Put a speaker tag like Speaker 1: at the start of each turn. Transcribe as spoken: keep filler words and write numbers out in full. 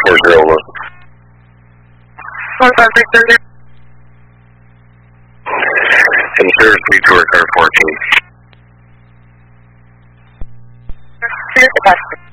Speaker 1: four zero, listen.
Speaker 2: one five three thirty.
Speaker 1: And service three to record fourteen.
Speaker 2: Here's the question.